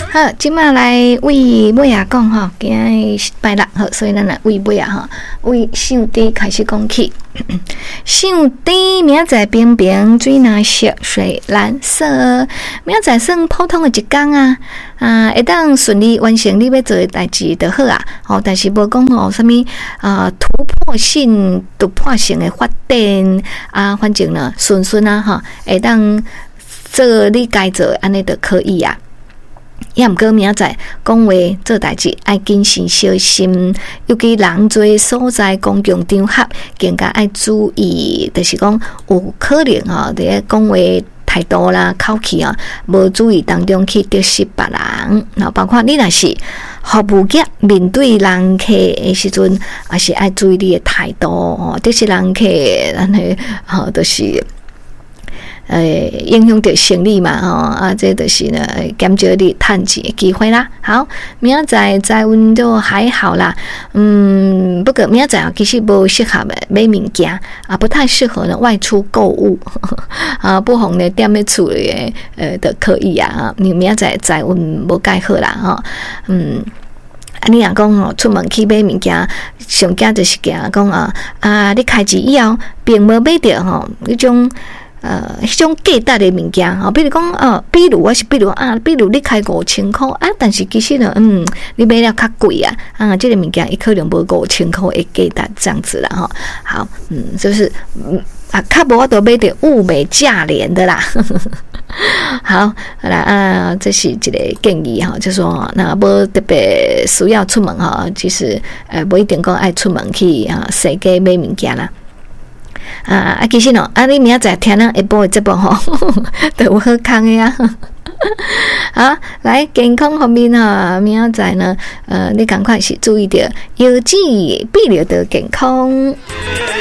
好，今麦来为尾啊讲吼，今日拜六好，所以咱来为尾啊吼，为上帝开始讲起。上帝明仔载冰冰水蓝色，水蓝色。明仔载算普通的一天啊，会当顺利完成你要做的代志就好啊。哦，但是无讲哦，什么突破性的发展啊，反正呢顺啊哈，会当做你该做安尼就可以啊。也毋过明仔载讲话做代志爱谨慎小心，尤其人多所在公共场合更加爱注意，就是讲有可能伫咧讲话态度啦、口气啊，无注意当中去得失别人。然后包括你若是服务业面对人客的时阵，也是爱注意你的态度哦。得失人客，咱就是影响到生理嘛，这就是呢减少你趁钱的机会啦。好，明仔载载运都还好啦，不过明仔载其实不适合买物件啊，不太适合呢外出购物啊，不妨呢踮咧厝里的可以啊，你明仔载载运无介好啦哈，你若讲吼出门去买物件，上惊就是惊讲你开钱以后并无买着吼迄种。迄种价值的物件比如讲比如你开5000块啊，但是其实呢，你买了较贵啊，这个物件伊可能无5000块的价值这样子啦哈。好，就是较无法度买到物美价廉的啦。好啦这是一个建议哈，就说那无特别需要出门哈，其实不一定讲爱出门去世界买物件啦。其实你明仔载听咱下晡的节目吼，都有好康的啊。好，来健康方面明仔载呢，你赶快是注意着，有志必留的健康。